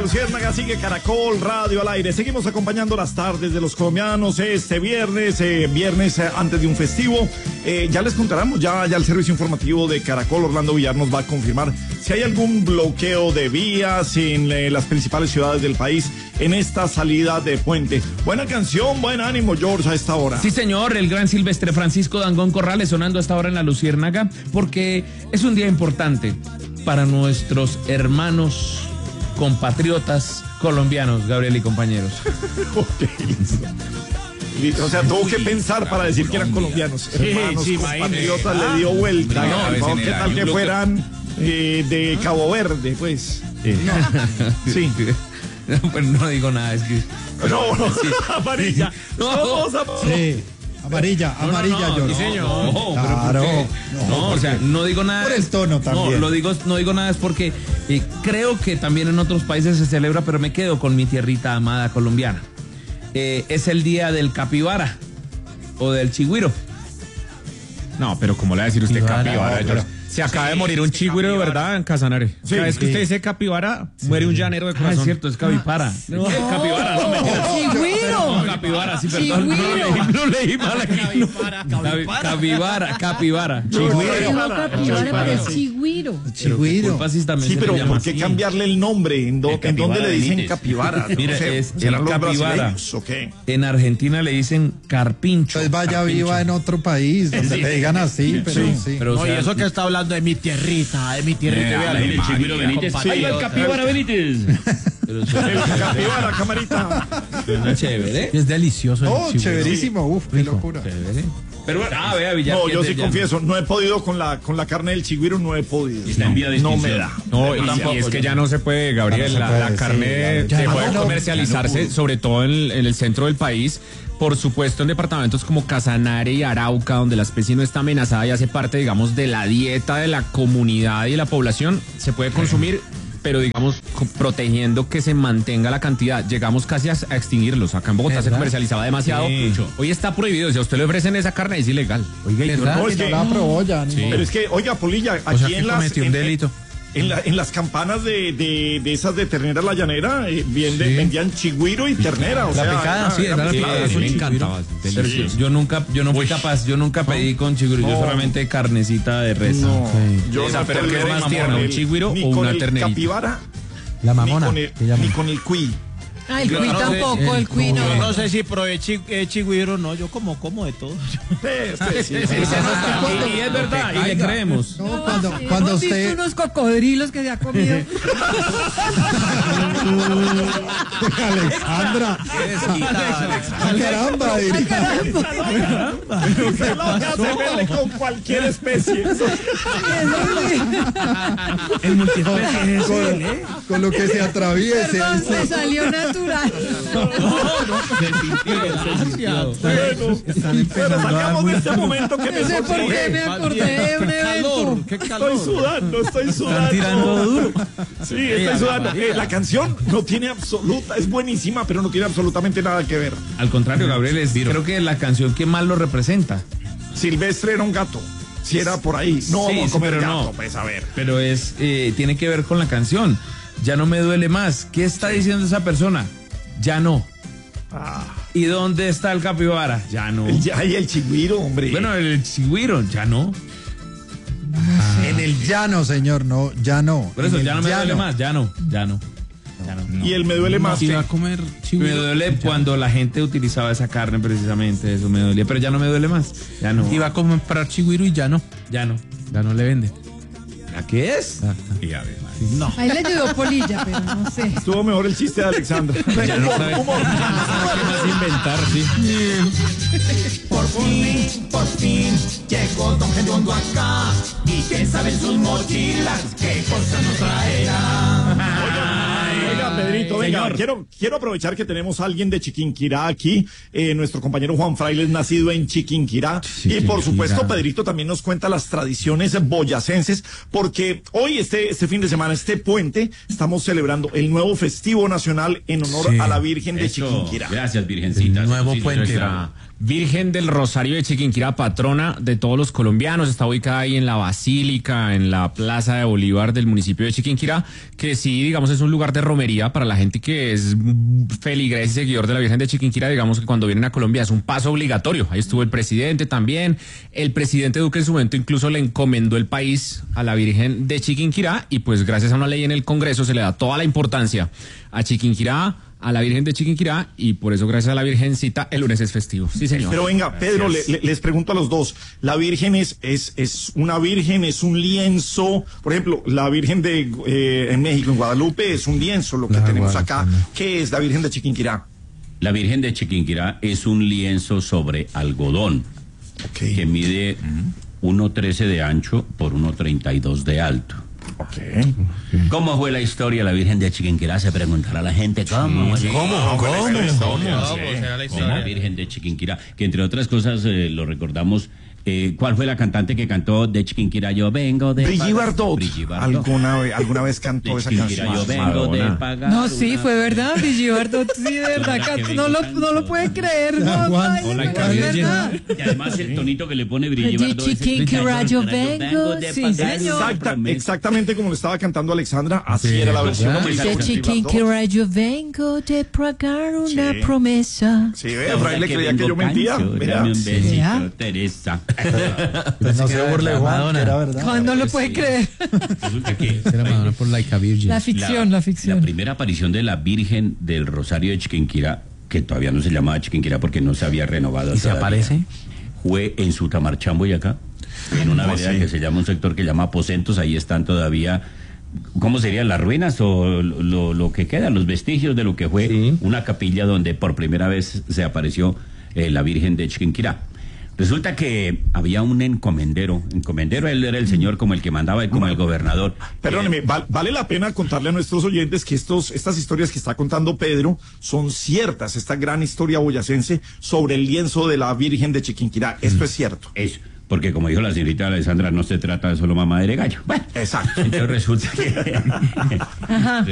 Luciérnaga, sigue Caracol Radio al aire. Seguimos acompañando las tardes de los colombianos este viernes, antes de un festivo. Ya les contaremos, ya el servicio informativo de Caracol, Orlando Villar, nos va a confirmar si hay algún bloqueo de vías en las principales ciudades del país en esta salida de puente. Buena canción, buen ánimo, George, a esta hora. Sí, señor, el gran Silvestre Francisco Dangond Corrales sonando a esta hora en la Luciérnaga, porque es un día importante para nuestros hermanos compatriotas colombianos, Gabriel y compañeros. O sea, tuvo que pensar para decir que eran colombianos. Hermanos, compatriotas, le dio vuelta. No, ¿qué tal que fueran de Cabo Verde, pues? Sí. Pues no digo nada, es que... No, sí. Amarilla. Sí. Amarilla, yo. Sí, señor. Claro. O sea, no digo nada. Por el tono también. No digo nada es porque creo que también en otros países se celebra, pero me quedo con mi tierrita amada colombiana. Es el día del capibara o del chigüiro. No, pero ¿cómo le va a decir usted capibara? No, se acaba de morir un chigüiro de verdad en Casanare. Sí, Cada vez que usted dice capibara, muere un llanero de corazón. Es cierto, es capibara. No. Capibara, no, mentira. ¡Chigüiro! No, capibara, sí, perdón. No leí mal aquí. Capibara. Chigüiro. No, capibara, pero es chigüiro. Chigüiro. Sí, pero ¿por qué cambiarle el nombre? ¿En dónde le dicen capibara? Mira, es el los capibara. ¿O qué? En Argentina le dicen carpincho. Entonces vaya viva en otro país donde le digan así, pero sí. Pero, No, y eso que está hablando de mi tierrita, vea, el chigüiro Benítez. Ahí va el capibara Benítez. El capibara, camarita. Suena chévere. Es delicioso. Oh, chéverísimo. Uf, qué locura. Chévere. Pero bueno, vea, Villar. No, yo sí confieso, no he podido con la carne del chigüiro, no he podido. Está en vía de no extinción. me da. No, y es que ya no se puede, Gabriel, la carne dejó de comercializarse, sobre todo en el centro del país. Por supuesto, en departamentos como Casanare y Arauca, donde la especie no está amenazada y hace parte, digamos, de la dieta de la comunidad y la población, se puede consumir, pero digamos, protegiendo que se mantenga la cantidad. Llegamos casi a extinguirlos. Acá en Bogotá se comercializaba demasiado. Sí. Hoy está prohibido. Si a usted le ofrecen esa carne, es ilegal. Oiga, no, es que no la probó ya. Sí. Pero es que, oiga, Polilla, aquí un delito. En las campanas de esas de ternera la llanera vendían chigüiro y ternera, o sea, picada, me encantaba. Yo no fui capaz, yo nunca pedí con chigüiro, yo solamente carnecita de res. No, yo esa, pero ¿qué es más tierno, un chigüiro o una ternerita? Capibara, la mamona, ni con el cuy. Ah, el cuy tampoco, el cuy no. No sé si probé chigüiro o no, yo como de todo. Sí. Y es verdad, y le creemos. No, Cuando cuando ¿hemos usted... visto unos cocodrilos que se ha comido? Alexandra. Caramba, Se vende con cualquier especie. el multiespecie con lo que se atraviese. Perdón, me salió natural. Pero salgamos de este momento que No sé por qué me acordé de un evento. Qué calor. Estoy sudando. Están tirando duro. Sí, estoy sudando. La canción no tiene es buenísima, pero no tiene absolutamente nada que ver. Al contrario, Gabriel, creo que la canción que más lo representa. Silvestre era un gato. Si era por ahí. No Sí, vamos a comer pero gato, no. pues a ver. Pero tiene que ver con la canción. Ya no me duele más. ¿Qué está diciendo esa persona? Ya no. ¿Y dónde está el capibara? Ya no. Y el chigüiro, hombre. Bueno, el chigüiro, ya no. En el llano, señor, no, ya no. Por eso, En ya el no me duele llano. más, ya no. Y él me duele más. Si que... va a comer chigüiro. Me duele cuando la gente utilizaba esa carne precisamente, eso me dolía, pero ya no me duele más. Ya no. Iba a comprar chigüiro y ya no le vende. ¿A qué es? Y a ver, No. Ahí le ayudó Polilla, pero no sé. Estuvo mejor el chiste de Alexandra. Ya no sabe qué más inventar, sí. Por fin llegó Don Gediondo acá. Y quién sabe en sus mochilas qué cosas nos traerá. Oiga, Pedrito, venga, quiero aprovechar que tenemos a alguien de Chiquinquirá aquí, nuestro compañero Juan Fraile es nacido en Chiquinquirá, y por supuesto Pedrito también nos cuenta las tradiciones boyacenses, porque hoy este fin de semana, este puente, estamos celebrando el nuevo festivo nacional en honor a la Virgen de Chiquinquirá. Gracias, Virgencita. El nuevo puente. Nuestra Virgen del Rosario de Chiquinquirá, patrona de todos los colombianos, está ubicada ahí en la Basílica, en la Plaza de Bolívar del municipio de Chiquinquirá, que sí, digamos, es un lugar de romería Chiquinquirá, para la gente que es feligres y seguidor de la Virgen de Chiquinquirá, digamos que cuando vienen a Colombia es un paso obligatorio. Ahí estuvo el presidente también. El presidente Duque en su momento incluso le encomendó el país a la Virgen de Chiquinquirá y pues gracias a una ley en el Congreso se le da toda la importancia a Chiquinquirá, a la Virgen de Chiquinquirá, y por eso gracias a la Virgencita el lunes es festivo. Sí, señor. Pero venga, Pedro, les pregunto a los dos, ¿la Virgen es una virgen, es un lienzo? Por ejemplo, la Virgen de en México, en Guadalupe, es un lienzo, lo que tenemos acá. ¿Qué es la Virgen de Chiquinquirá? La Virgen de Chiquinquirá es un lienzo sobre algodón, que mide 1.13 de ancho por 1.32 de alto. ¿Cómo fue la historia de la Virgen de Chiquinquirá? Se preguntará la gente. ¿Cómo? ¿Cómo será la historia de la Virgen de Chiquinquirá? Que entre otras cosas lo recordamos. ¿Cuál fue la cantante que cantó de Chiquinquirá? Yo vengo de Brigitte Bardot. ¿Alguna vez cantó esa canción? Yo vengo de pagar. No, sí, fue verdad. Brigitte Bardot, sí, de verdad. No lo puede creer. No, es verdad. Y además el tonito que le pone Brigitte Bardot. Chiquinquirá, yo vengo. Sí, señor. Exactamente como lo estaba cantando Alexandra, así era la versión. De Chiquinquirá, yo vengo de pagar una promesa. Sí, Fraile creía que yo mentía. Dame un besito, Teresa. No se burle, Juan, que era verdad. Juan no lo puede creer. Resulta que Era Madonna por Like a Virgin. La ficción. La primera aparición de la Virgen del Rosario de Chiquinquirá, que todavía no se llamaba Chiquinquirá porque no se había renovado. ¿Y se aparece? Fue en Sutamarchán, Boyacá, en una vereda que se llama, un sector que llama Aposentos. Ahí están todavía, ¿cómo serían las ruinas o lo que queda, los vestigios de lo que fue una capilla donde por primera vez se apareció la Virgen de Chiquinquirá? Resulta que había un encomendero, él era el señor como el que mandaba, como el gobernador. Perdóneme, vale la pena contarle a nuestros oyentes que estas historias que está contando Pedro son ciertas, esta gran historia boyacense sobre el lienzo de la Virgen de Chiquinquirá, esto es cierto. Eso, porque como dijo la señorita Alessandra, no se trata de solo mamadera de gallo. Bueno, exacto. entonces resulta que